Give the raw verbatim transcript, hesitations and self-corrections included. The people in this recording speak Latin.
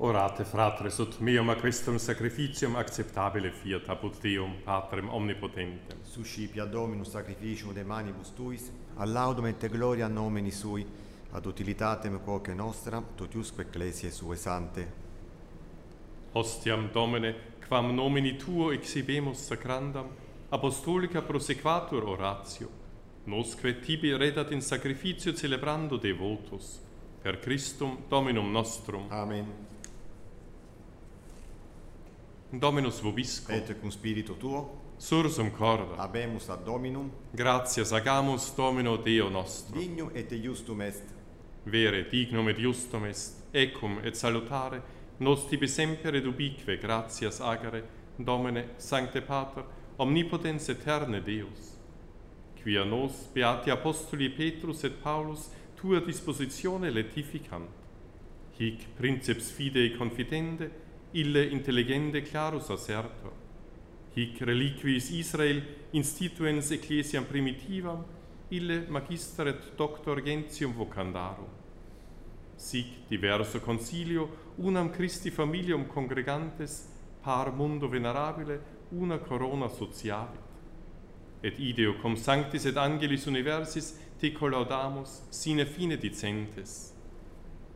Orate, fratres, ut meum a questum sacrificium acceptabile fiat apud Deum, Patrem omnipotentem. Suscipia Dominus sacrificium de manibus tuis, a laudum et gloria nomini sui, ad utilitatem quoque nostra, totiusque ecclesiae sue sante. Hostiam Domine, quam nomini Tuo exhibemus sacrandam, apostolica prosequatur oratio, nosque tibi redat in sacrificio celebrando devotus, per Christum Dominum nostrum. Amen. Dominus vobiscum, Et cum spiritu tuo, sursum corda, habemus ad Dominum, gratias agamus Domino Deo nostro. dignum et justum est. Vere, dignum et justum est, ecum et salutare, nos tibi semper et ubique gratias agere, Domine, Sancte Pater, omnipotens eterne Deus, quia nos, beati apostoli Petrus et Paulus, tua dispositione letificant, hic princeps fidei confidende, ille intelligende clarus assertor, hic reliquiis Israel instituens ecclesiam primitivam, ille magister et doctor gentium vocandarum. Sic diverso concilio unam Christi familium congregantes par mundo venerabile una corona sociavit. Et ideo cum sanctis et angelis universis te collaudamus sine fine dicentes.